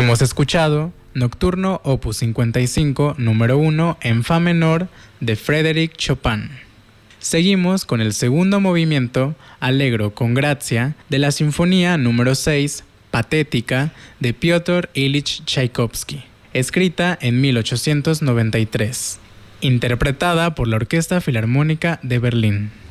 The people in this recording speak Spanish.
Hemos escuchado Nocturno Opus 55, número 1 en Fa menor de Frédéric Chopin. Seguimos con el segundo movimiento, Allegro con gracia, de la Sinfonía número 6, Patética, de Piotr Ilich Tchaikovsky, escrita en 1893, interpretada por la Orquesta Filarmónica de Berlín.